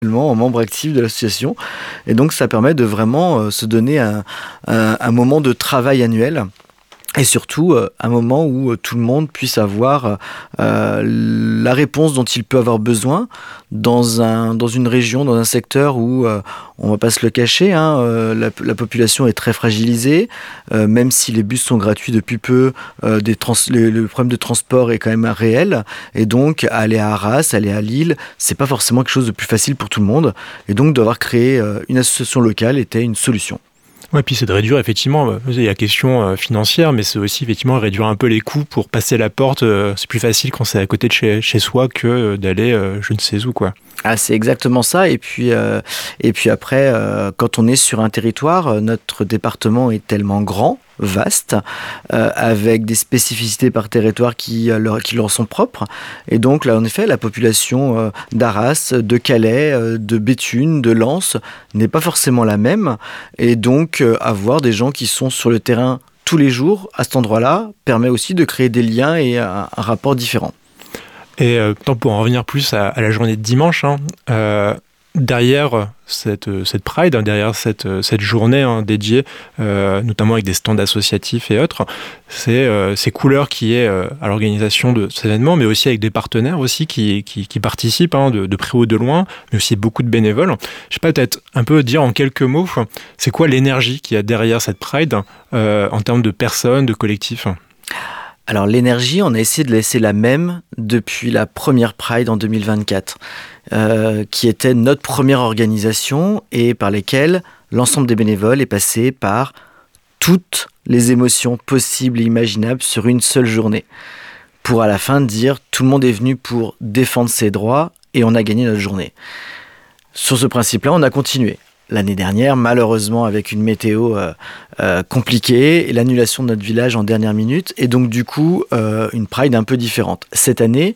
en membre actif de l'association. Et donc, ça permet de vraiment se donner un moment de travail annuel. Et surtout, un moment où tout le monde puisse avoir la réponse dont il peut avoir besoin dans une région, dans un secteur où, on ne va pas se le cacher, la population est très fragilisée. Même si les bus sont gratuits depuis peu, le problème de transport est quand même réel. Et donc, aller à Arras, aller à Lille, c'est pas forcément quelque chose de plus facile pour tout le monde. Et donc, d'avoir créé une association locale était une solution. Ouais, puis c'est de réduire effectivement, il y a la question financière, mais c'est aussi effectivement réduire un peu les coûts pour passer la porte. C'est plus facile quand c'est à côté de chez soi que d'aller je ne sais où, quoi. Ah, c'est exactement ça. Et puis après, quand on est sur un territoire, notre département est tellement grand, vaste, avec des spécificités par territoire qui leur sont propres. Et donc là, en effet, la population d'Arras, de Calais, de Béthune, de Lens n'est pas forcément la même. Et donc, avoir des gens qui sont sur le terrain tous les jours à cet endroit-là permet aussi de créer des liens et un rapport différent. Et pour en revenir plus à la journée de dimanche, derrière cette Pride, derrière cette journée dédiée, notamment avec des stands associatifs et autres, c'est ces couleurs qui est à l'organisation de cet événement, mais aussi avec des partenaires aussi qui participent de près ou de loin, mais aussi beaucoup de bénévoles. Je sais pas, peut-être un peu dire en quelques mots, c'est quoi l'énergie qu'il y a derrière cette Pride en termes de personnes, de collectifs? Alors l'énergie, on a essayé de laisser la même depuis la première Pride en 2024, qui était notre première organisation et par lesquelles l'ensemble des bénévoles est passé par toutes les émotions possibles et imaginables sur une seule journée. Pour à la fin dire, tout le monde est venu pour défendre ses droits et on a gagné notre journée. Sur ce principe-là, on a continué. L'année dernière, malheureusement, avec une météo compliquée et l'annulation de notre village en dernière minute. Et donc, du coup, une Pride un peu différente. Cette année,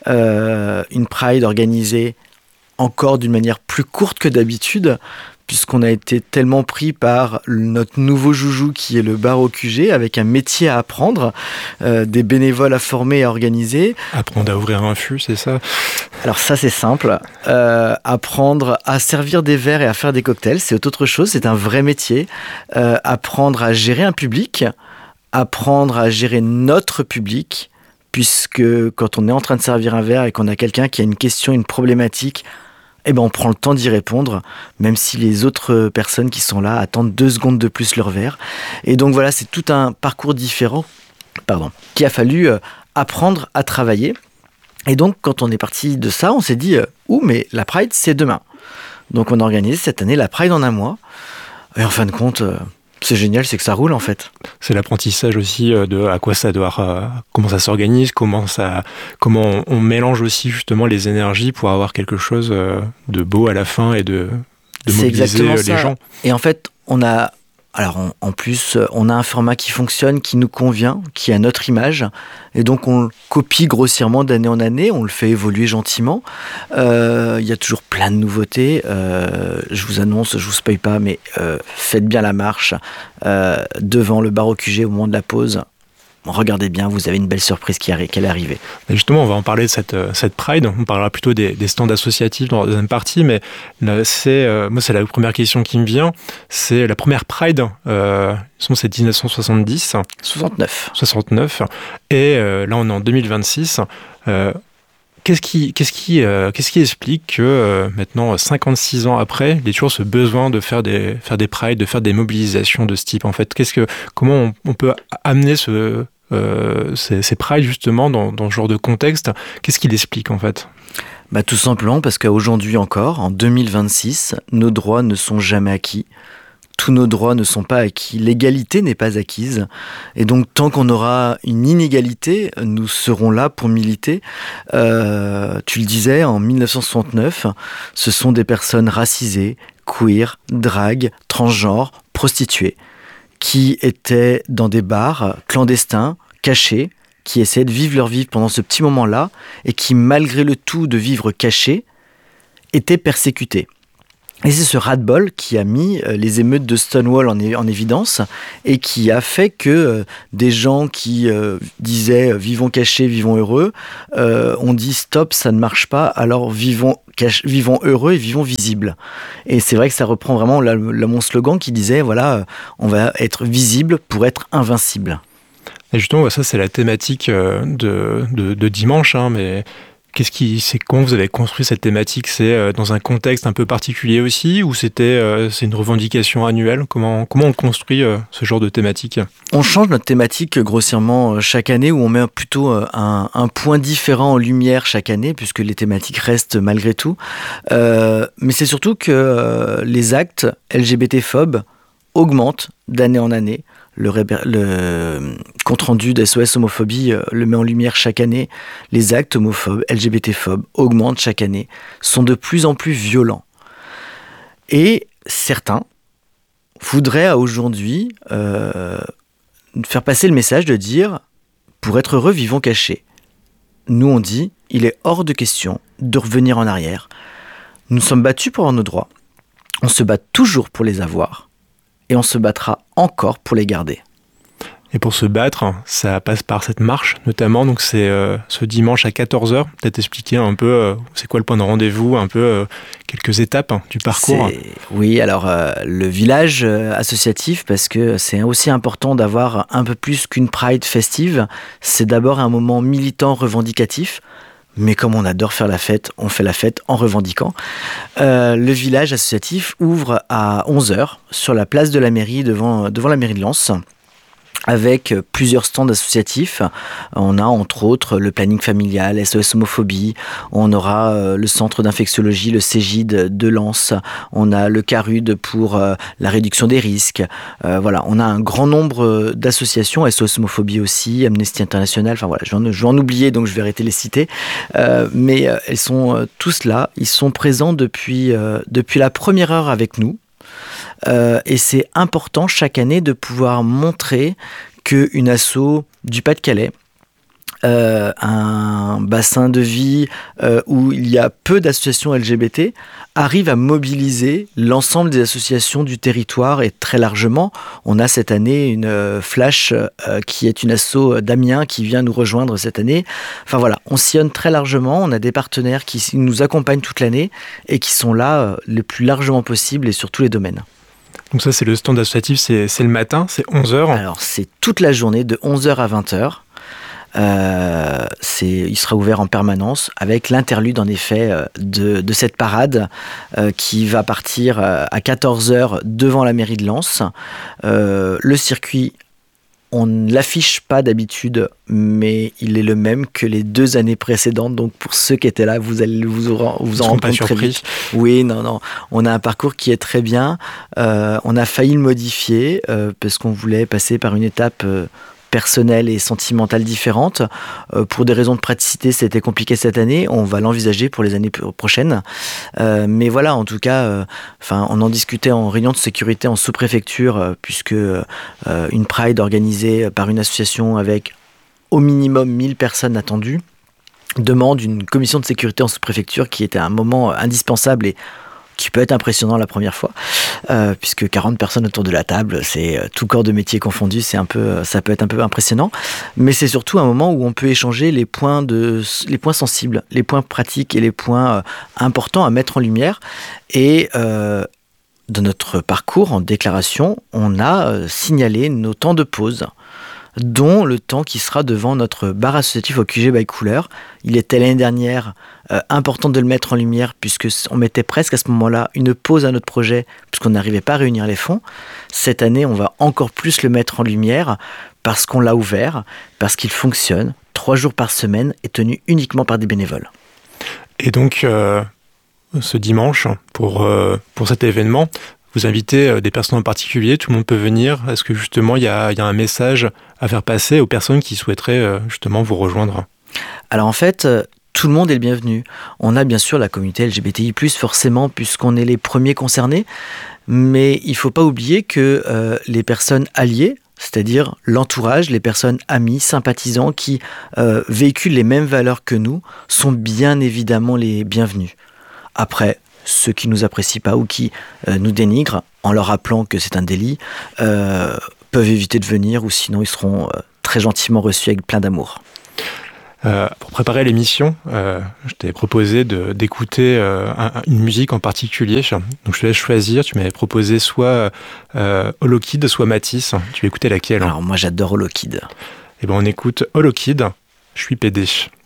une Pride organisée encore d'une manière plus courte que d'habitude, puisqu'on a été tellement pris par notre nouveau joujou qui est le bar au QG, avec un métier à apprendre, des bénévoles à former et à organiser. Apprendre à ouvrir un fût, c'est ça? Alors ça, c'est simple. Apprendre à servir des verres et à faire des cocktails, c'est autre chose, c'est un vrai métier. Apprendre à gérer un public, apprendre à gérer notre public, puisque quand on est en train de servir un verre et qu'on a quelqu'un qui a une question, une problématique, on prend le temps d'y répondre, même si les autres personnes qui sont là attendent 2 secondes de plus leur verre. Et donc voilà, c'est tout un parcours différent, qu'il a fallu apprendre à travailler. Et donc, quand on est parti de ça, on s'est dit mais la Pride, c'est demain. Donc, on a organisé cette année la Pride en un mois. Et en fin de compte, c'est génial, c'est que ça roule en fait. C'est l'apprentissage aussi de à quoi ça doit, comment ça s'organise, comment on mélange aussi justement les énergies pour avoir quelque chose de beau à la fin et de mobiliser les gens. Et en fait, en plus, on a un format qui fonctionne, qui nous convient, qui a notre image. Et donc, on le copie grossièrement d'année en année. On le fait évoluer gentiment. Il y a toujours plein de nouveautés. Je vous annonce, je vous spoil pas, mais faites bien la marche devant le bar au QG au moment de la pause. Regardez bien, vous avez une belle surprise qui est arrivée. Et justement, on va en parler de cette Pride. On parlera plutôt des stands associatifs dans la deuxième partie, mais moi, c'est la première question qui me vient. C'est la première Pride, c'est 1970. 69. Et là, on est en 2026. Qu'est-ce qui explique que maintenant, 56 ans après, il y a toujours ce besoin de faire des prides, de faire des mobilisations de ce type? En fait, comment on peut amener ces prides justement dans ce genre de contexte? Qu'est-ce qui l'explique en fait? Tout simplement parce qu'aujourd'hui encore, en 2026, nos droits ne sont jamais acquis. Tous nos droits ne sont pas acquis, l'égalité n'est pas acquise, et donc tant qu'on aura une inégalité, nous serons là pour militer. Tu le disais, en 1969, ce sont des personnes racisées, queer, drag, transgenres, prostituées, qui étaient dans des bars clandestins, cachés, qui essayaient de vivre leur vie pendant ce petit moment-là, et qui, malgré le tout de vivre cachés, étaient persécutés. Et c'est ce ras-de-bol qui a mis les émeutes de Stonewall en évidence et qui a fait que des gens qui disaient « vivons cachés, vivons heureux » ont dit « stop, ça ne marche pas, alors vivons heureux et vivons visibles ». Et c'est vrai que ça reprend vraiment mon slogan qui disait « voilà, on va être visible pour être invincible ». Et justement, ça c'est la thématique de dimanche, hein, mais... c'est quand vous avez construit cette thématique, c'est dans un contexte un peu particulier aussi, ou c'est une revendication annuelle? Comment on construit ce genre de thématique? On change notre thématique grossièrement chaque année, où on met plutôt un point différent en lumière chaque année, puisque les thématiques restent malgré tout. Mais c'est surtout que les actes LGBT-phobes augmentent d'année en année. Le compte-rendu d'SOS Homophobie le met en lumière chaque année. Les actes homophobes, LGBT-phobes augmentent chaque année, sont de plus en plus violents. Et certains voudraient aujourd'hui faire passer le message de dire « pour être heureux, vivons cachés ». Nous on dit « il est hors de question de revenir en arrière. Nous sommes battus pour avoir nos droits. On se bat toujours pour les avoir. Et on se battra encore pour les garder. » Et pour se battre, ça passe par cette marche, notamment. Donc c'est ce dimanche à 14h. Peut-être expliquer un peu, c'est quoi le point de rendez-vous, un peu quelques étapes du parcours. Oui, alors le village associatif, parce que c'est aussi important d'avoir un peu plus qu'une Pride festive. C'est d'abord un moment militant revendicatif. Mais comme on adore faire la fête, on fait la fête en revendiquant. Le village associatif ouvre à 11h sur la place de la mairie, devant la mairie de Lens, avec plusieurs stands associatifs. On a entre autres le planning familial, SOS Homophobie, on aura le centre d'infectiologie, le CEGID de Lens, on a le CARUD pour la réduction des risques. Voilà, on a un grand nombre d'associations, SOS Homophobie aussi, Amnesty International, enfin voilà, je vais en oublier, donc je vais arrêter de les citer. Mais elles sont tous là, ils sont présents depuis la première heure avec nous. Et c'est important chaque année de pouvoir montrer qu'une asso du Pas-de-Calais, un bassin de vie où il y a peu d'associations LGBT, arrive à mobiliser l'ensemble des associations du territoire et très largement. On a cette année une Flash qui est une asso d'Amiens qui vient nous rejoindre cette année. Enfin voilà, on sillonne très largement, on a des partenaires qui nous accompagnent toute l'année et qui sont là le plus largement possible et sur tous les domaines. Donc ça, c'est le stand associatif, c'est le matin, c'est 11h. Alors, c'est toute la journée, de 11h à 20h. Il sera ouvert en permanence avec l'interlude, en effet, de cette parade qui va partir à 14h devant la mairie de Lens. Le circuit, on ne l'affiche pas d'habitude, mais il est le même que les 2 années précédentes. Donc pour ceux qui étaient là, vous allez vous en rendre compte très vite. Oui, non. On a un parcours qui est très bien. On a failli le modifier parce qu'on voulait passer par une étape personnelle et sentimentale différente. Pour des raisons de praticité, c'était compliqué cette année. On va l'envisager pour les années prochaines. Mais voilà, en tout cas, on en discutait en réunion de sécurité en sous-préfecture, puisque une Pride organisée par une association avec au minimum 1000 personnes attendues demande une commission de sécurité en sous-préfecture qui était un moment indispensable et qui peut être impressionnant la première fois, puisque 40 personnes autour de la table, c'est tout corps de métier confondu, ça peut être un peu impressionnant, mais c'est surtout un moment où on peut échanger les points sensibles, les points pratiques et les points importants à mettre en lumière. Et dans notre parcours en déclaration, on a signalé nos temps de pause, dont le temps qui sera devant notre bar associatif au QG by Couleur. Il était l'année dernière important de le mettre en lumière puisqu'on mettait presque à ce moment-là une pause à notre projet puisqu'on n'arrivait pas à réunir les fonds. Cette année, on va encore plus le mettre en lumière parce qu'on l'a ouvert, parce qu'il fonctionne 3 jours par semaine et tenu uniquement par des bénévoles. Et donc, ce dimanche, pour cet événement, vous invitez des personnes en particulier, tout le monde peut venir. Est-ce que justement il y a un message à faire passer aux personnes qui souhaiteraient justement vous rejoindre ? Alors en fait, tout le monde est le bienvenu. On a bien sûr la communauté LGBTI+, forcément, puisqu'on est les premiers concernés. Mais il ne faut pas oublier que les personnes alliées, c'est-à-dire l'entourage, les personnes amies, sympathisants qui véhiculent les mêmes valeurs que nous, sont bien évidemment les bienvenus. Après, ceux qui nous apprécient pas ou qui nous dénigrent, en leur rappelant que c'est un délit, peuvent éviter de venir, ou sinon ils seront très gentiment reçus avec plein d'amour. Pour préparer l'émission, je t'ai proposé d'écouter une musique en particulier. Donc je te laisse choisir. Tu m'avais proposé soit Holokid, soit Matisse. Tu veux écouter laquelle? Alors moi j'adore Holokid. Eh ben on écoute Holokid. Je suis PD.